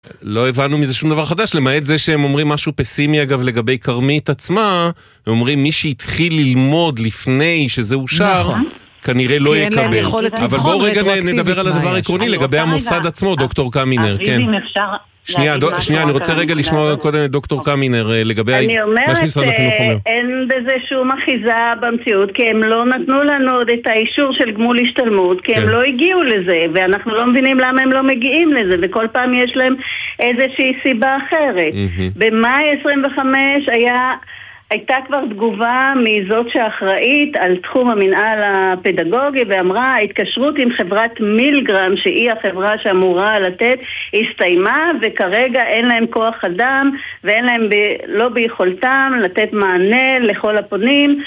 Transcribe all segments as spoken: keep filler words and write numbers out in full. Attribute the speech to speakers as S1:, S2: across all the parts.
S1: לא הבנו מזה שום דבר חדש, למעט זה שהם אומרים משהו פסימי, אגב, לגבי קרמית עצמה, הם אומרים, מי שהתחיל ללמוד לפני שזה אושר,
S2: נכון.
S1: כנראה לא יקבל.
S2: כי אין להם יכולת
S1: אבל
S2: לבחון
S1: בואו רגע
S2: רטרואקטיבית
S1: נדבר על הדבר העקרוני, לגבי המוסד עצמו, דוקטור קמינר, כן. שנייה, שנייה, אני רוצה רגע לשמוע קודם את דוקטור קמינר לגבי מה שמשרד החינוך אומר.
S3: אין בזה שום אחיזה במציאות, כי הם לא נתנו לנו עוד את האישור של גמול השתלמות, כי הם לא הגיעו לזה, ואנחנו לא מבינים למה הם לא מגיעים לזה, וכל פעם יש להם איזושהי סיבה אחרת. במאי עשרים וחמש היה... הייתה כבר תגובה מזאת שאחראית על תחום המנהל הפדגוגי ואמרה, ההתקשרות עם חברת מילגרם, שהיא החברה שאמורה לתת, הסתיימה וכרגע אין להם כוח אדם ואין להם ב, לא ביכולתם לתת מענה לכל הפונים,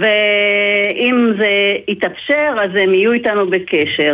S3: ואם זה יתאפשר אז הם יהיו איתנו בקשר.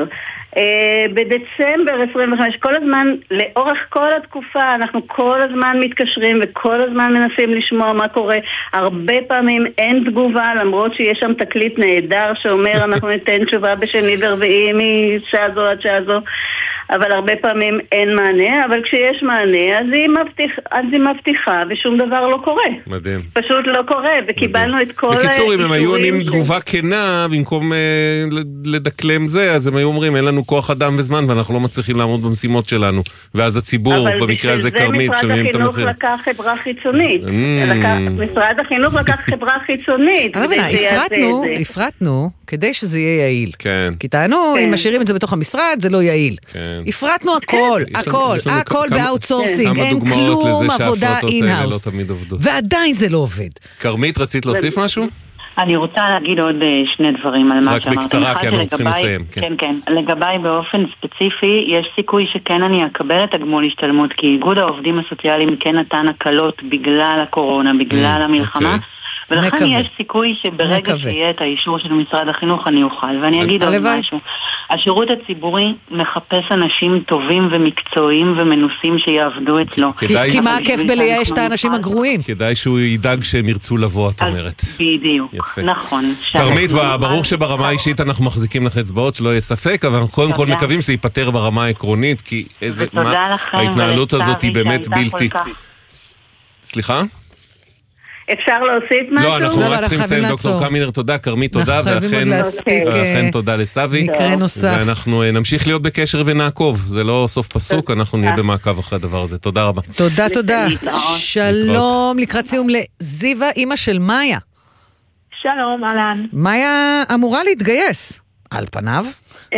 S3: בדצמבר עשרים וחמש, כל הזמן, לאורך כל התקופה, אנחנו כל הזמן מתקשרים וכל הזמן מנסים לשמוע מה קורה. הרבה פעמים אין תגובה, למרות שיש שם תקליט נהדר שאומר אנחנו ניתן תשובה בשני ורביעי משעה זו עד שעה זו, אבל הרבה פעמים אין מענה, אבל כשיש מענה אז היא מבטיחה, אז היא מבטיחה ושום דבר לא קורה.
S1: מדהים.
S3: פשוט לא קורה, וקיבלנו את כל...
S1: בקיצור, אם הם היו עונים תגובה כנה, במקום לדקלם זה, אז הם היו אומרים, אין לנו כוח אדם וזמן, ואנחנו לא מצליחים לעמוד במשימות שלנו. ואז הציבור, במקרה הזה קרמית,
S3: משלמים את המחיר. אבל בשביל זה משרד החינוך לקח חברה חיצונית. משרד החינוך לקח חברה חיצונית.
S2: אני מבינה, הפרטנו, הפרטנו, כדי שזה יהיה יעיל.
S1: כן.
S2: כי טענו, אם משאירים את זה בתוך המשרד, זה לא יעיל. הפרטנו הכל, הכל, הכל באוטסורסינג, אין כלום עבודה אין-האוס. ועדיין זה לא עובד.
S1: קרמית, רצית להוסיף משהו?
S4: אני רוצה להגיד עוד שני דברים על מה שאמרת.
S1: רק בקצרה, כי אנחנו צריכים לסיים.
S4: כן, כן. לגביי באופן ספציפי, יש סיכוי שכן אני אקבל את הגמול השתלמות, כי איגוד העובדים הסוציאליים כן נתן הקלות בגלל הקורונה, בגלל המלחמה. ולכן יש סיכוי שברגע שיהיה את האישור של משרד החינוך אני אוכל. ואני אגיד עוד משהו. השירות הציבורי מחפש אנשים טובים ומקצועיים ומנוסים שיעבדו אצלו.
S2: כי מה הכיף בלייאש את האנשים הגרועים?
S1: כדאי שהוא ידאג שהם ירצו לבוא, את אומרת.
S4: בדיוק, נכון.
S1: כרמית, ברור שברמה האישית אנחנו מחזיקים לך אצבעות, שלא יהיה ספק, אבל אנחנו קודם כל מקווים שזה ייפטר ברמה העקרונית, כי ההתנהלות הזאת היא באמת בלתי... סליחה?
S3: אפשר להוסיף משהו?
S1: לא, אנחנו רק צריכים לסיים. דוקטור קמינר, תודה, קרמית, תודה, ואכן תודה לסבי.
S2: מקרה נוסף.
S1: ואנחנו נמשיך להיות בקשר ונעקוב. זה לא סוף פסוק, אנחנו נהיה במעקב אחרי הדבר הזה. תודה רבה.
S2: תודה, תודה. שלום, לקראת סיום לזיווה, אמא של מאיה.
S5: שלום, אלן.
S2: מאיה אמורה להתגייס, על פניו.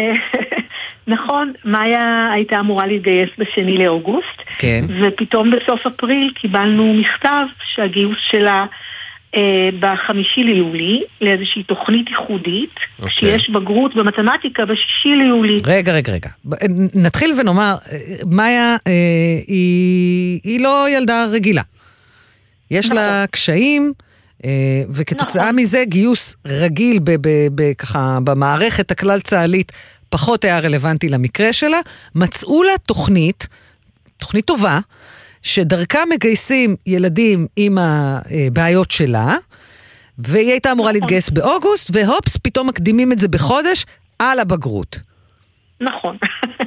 S5: נכון, מאיה הייתה אמורה להתגייס בשני לאוגוסט,
S2: כן.
S5: ופתאום בסוף אפריל קיבלנו מכתב שהגיוס שלה אה, בחמישי ליולי, לאיזושהי תוכנית ייחודית, okay. שיש בגרות במתמטיקה בשישי ליולי.
S2: רגע, רגע, רגע. נתחיל ונאמר, מאיה אה, היא, היא לא ילדה רגילה. יש נכון. לה קשיים, אה, וכתוצאה נכון. מזה גיוס רגיל ב, ב, ב, ככה, במערכת הכלל צהלית, פחות היה רלוונטי למקרה שלה, מצאו לה תוכנית, תוכנית טובה, שדרכה מגייסים ילדים עם הבעיות שלה, והיא הייתה אמורה להתגייס באוגוסט, והופס, פתאום מקדימים את זה בחודש על הבגרות.
S5: נכון.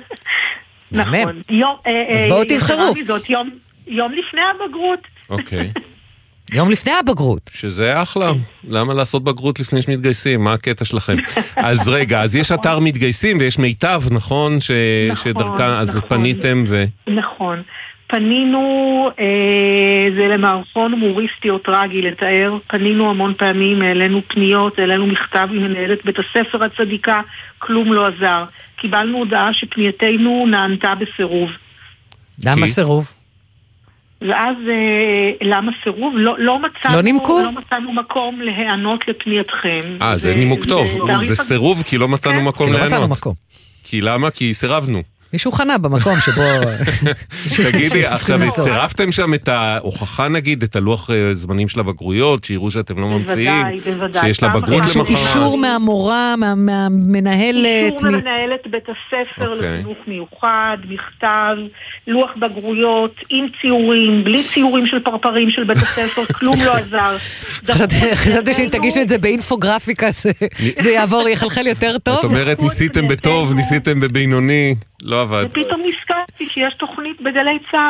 S5: נכון.
S2: אז בואו תבחרו.
S5: יום לפני הבגרות.
S1: אוקיי.
S2: יום לפני הבגרות.
S1: שזה אחלה. למה לעשות בגרות לפני שמתגייסים? מה הקטע שלכם? אז רגע, אז יש אתר מתגייסים ויש מיטב, נכון? שדרכה, אז פניתם ו...
S5: נכון. פנינו, זה למערכון הומוריסטי או טרגי לתאר, פנינו המון פעמים, העלינו פניות, העלינו מכתב ממנהלת בית הספר הצדיקה, כלום לא עזר. קיבלנו הודעה שפנייתנו נענתה בסירוב.
S2: למה סירוב?
S5: ואז למה סירוב? לא, לא, מצאנו,
S2: לא נימקו?
S5: לא מצאנו מקום להיענות לפנייתכם.
S1: אה, זה נימוק טוב. זה סירוב כי לא מצאנו מקום להיענות.
S2: כי לא מצאנו מקום.
S1: כי למה? כי סירבנו.
S2: מישהו חנה במקום שבו...
S1: תגידי, עכשיו, צירפתם שם את ההוכחה, נגיד, את הלוח זמנים של הבגרויות, שיראו שאתם לא ממציאים, שיש לה בגרות למחרת.
S2: אישור מהמורה, מהמנהלת.
S5: אישור מנהלת בית הספר לחינוך מיוחד, מכתב, לוח בגרויות, עם ציורים, בלי ציורים של פרפרים של בית הספר, כלום לא עזר.
S2: חשבתי שאם תגישו את זה באינפוגרפיקה, זה יעבור, יחלחל יותר טוב.
S1: את אומרת, ניסיתם בטוב, ניסיתם בבינוני. לא עבד.
S5: ופתאום נזכרתי שיש תוכנית בגלי צה"ל